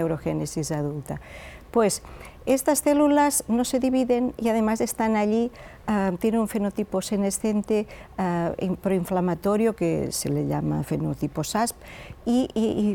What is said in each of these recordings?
neurogénesis adulta. Pues estas células no se dividen y además están allí, tienen un fenotipo senescente proinflamatorio que se le llama fenotipo SASP y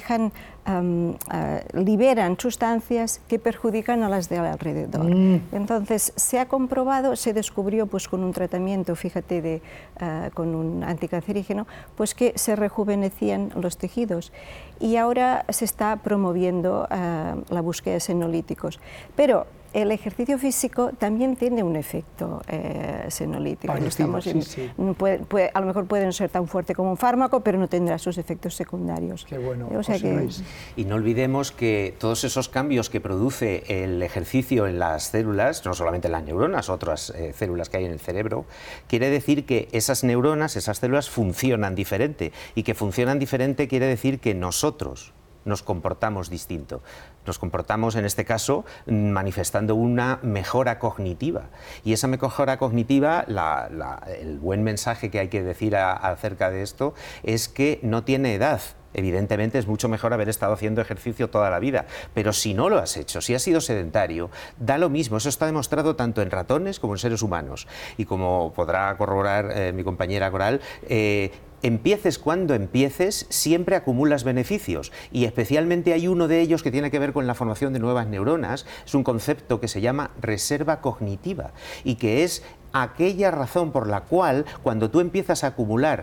liberan sustancias que perjudican a las de alrededor. Entonces se ha comprobado, se descubrió pues con un tratamiento, fíjate, con un anticancerígeno, pues que se rejuvenecían los tejidos y ahora se está promoviendo la búsqueda de senolíticos. Pero el ejercicio físico también tiene un efecto senolítico. A lo mejor puede no ser tan fuerte como un fármaco, pero no tendrá sus efectos secundarios. Qué bueno. O sea que... Y no olvidemos que todos esos cambios que produce el ejercicio en las células, no solamente en las neuronas, otras células que hay en el cerebro, quiere decir que esas neuronas, esas células funcionan diferente. Y que funcionan diferente quiere decir que nosotros nos comportamos distinto. Nos comportamos, en este caso, manifestando una mejora cognitiva. Y esa mejora cognitiva, el buen mensaje que hay que decir acerca de esto es que no tiene edad. Evidentemente es mucho mejor haber estado haciendo ejercicio toda la vida, pero si no lo has hecho, si has sido sedentario, da lo mismo. Eso está demostrado tanto en ratones como en seres humanos. Y como podrá corroborar mi compañera Coral, empieces cuando empieces, siempre acumulas beneficios y especialmente hay uno de ellos que tiene que ver con la formación de nuevas neuronas. Es un concepto que se llama reserva cognitiva y que es aquella razón por la cual cuando tú empiezas a acumular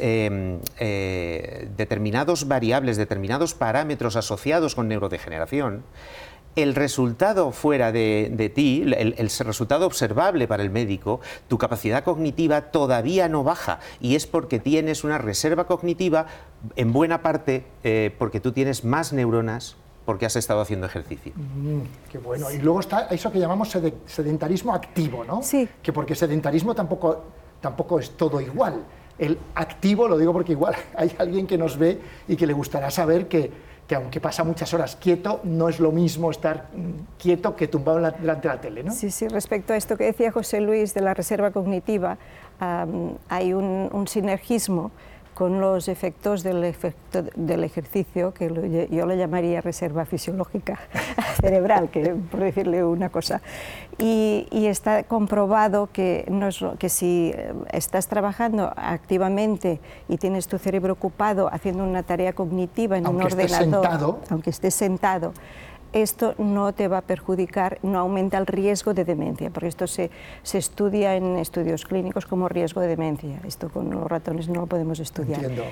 determinados variables, determinados parámetros asociados con neurodegeneración, el resultado fuera de ti, el resultado observable para el médico, tu capacidad cognitiva todavía no baja y es porque tienes una reserva cognitiva, en buena parte porque tú tienes más neuronas porque has estado haciendo ejercicio. Qué bueno. Y luego está eso que llamamos sedentarismo activo, ¿no? Sí. Que porque sedentarismo tampoco es todo igual. El activo, lo digo porque igual hay alguien que nos ve y que le gustará saber que aunque pasa muchas horas quieto, no es lo mismo estar quieto que tumbado delante de la tele, ¿no? Sí, sí, respecto a esto que decía José Luis de la reserva cognitiva, hay un sinergismo con los efectos del ejercicio, que yo lo llamaría reserva fisiológica cerebral, por decirle una cosa. Y está comprobado que si estás trabajando activamente y tienes tu cerebro ocupado haciendo una tarea cognitiva en un ordenador, aunque estés sentado, esto no te va a perjudicar, no aumenta el riesgo de demencia, porque esto se estudia en estudios clínicos como riesgo de demencia. Esto con los ratones no lo podemos estudiar. Entiendo.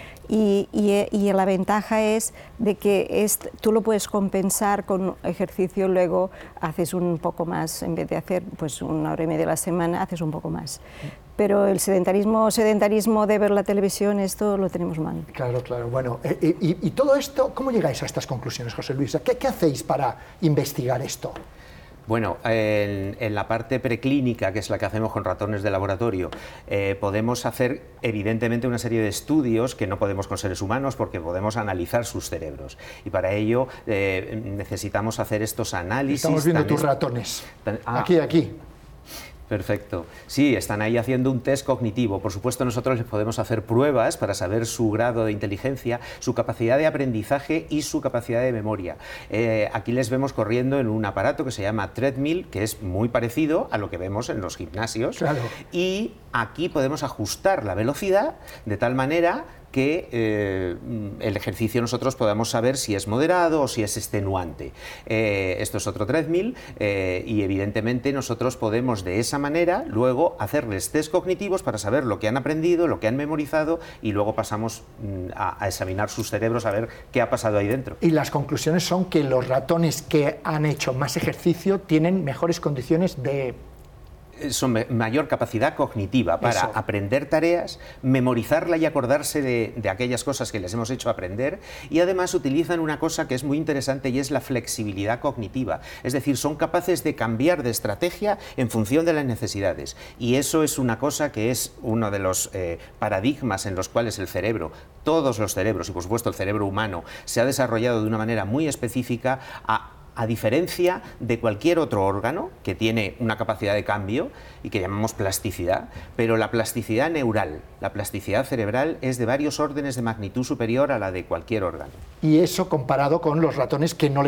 Y la ventaja es de que tú lo puedes compensar con ejercicio, luego haces un poco más, en vez de hacer pues 1 hora y media a la semana, haces un poco más. Pero el sedentarismo de ver la televisión, esto lo tenemos mal. Claro, claro. Bueno, y todo esto, ¿cómo llegáis a estas conclusiones, José Luis? ¿Qué hacéis para investigar esto? Bueno, en la parte preclínica, que es la que hacemos con ratones de laboratorio, podemos hacer evidentemente una serie de estudios que no podemos con seres humanos porque podemos analizar sus cerebros. Y para ello necesitamos hacer estos análisis. Estamos viendo tus ratones. Aquí. Perfecto. Sí, están ahí haciendo un test cognitivo. Por supuesto, nosotros les podemos hacer pruebas para saber su grado de inteligencia, su capacidad de aprendizaje y su capacidad de memoria. Aquí les vemos corriendo en un aparato que se llama treadmill, que es muy parecido a lo que vemos en los gimnasios. Claro. Y aquí podemos ajustar la velocidad de tal manera que el ejercicio nosotros podamos saber si es moderado o si es extenuante. Esto es otro treadmill y evidentemente nosotros podemos de esa manera luego hacerles test cognitivos para saber lo que han aprendido, lo que han memorizado y luego pasamos a examinar sus cerebros a ver qué ha pasado ahí dentro. Y las conclusiones son que los ratones que han hecho más ejercicio tienen mejores condiciones de... Son mayor capacidad cognitiva para aprender tareas, memorizarla y acordarse de aquellas cosas que les hemos hecho aprender y además utilizan una cosa que es muy interesante y es la flexibilidad cognitiva. Es decir, son capaces de cambiar de estrategia en función de las necesidades y eso es una cosa que es uno de los paradigmas en los cuales el cerebro, todos los cerebros y por supuesto el cerebro humano se ha desarrollado de una manera muy específica a diferencia de cualquier otro órgano que tiene una capacidad de cambio y que llamamos plasticidad, pero la plasticidad neural, la plasticidad cerebral es de varios órdenes de magnitud superior a la de cualquier órgano. Y eso comparado con los ratones que no